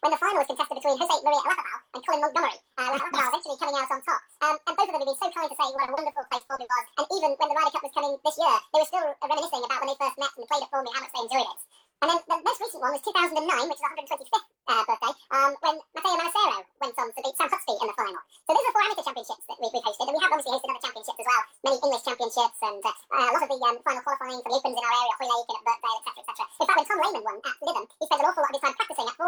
when the final was contested between Jose Maria Olazabal and Colin Montgomery. Olazabal eventually coming out on top. And both of them have been so kind to say what a wonderful place Formby was. And even when the Ryder Cup was coming this year, they were still reminiscing about when they first met and played at Formby, how much they enjoyed it. And then the most recent one was 2009, which is 125th birthday, when Matteo Manacero went on to beat Sam Huxby in the final. So those are the four amateur championships that we've hosted, and we have obviously hosted other championships as well, many English championships, and a lot of the final qualifying for the Opens in our area, Hoylake and at Birkdale, etc., etc. In fact, when Tom Lehman won at Lytham, he spent an awful lot of his time practicing at